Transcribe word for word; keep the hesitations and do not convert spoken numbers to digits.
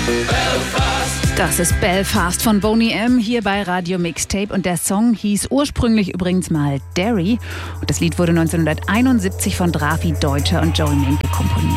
Das ist Belfast von Boney M. hier bei Radio Mixtape und der Song hieß ursprünglich übrigens mal Derry und das Lied wurde neunzehnhunderteinundsiebzig von Drafi Deutscher und Joey Menke komponiert.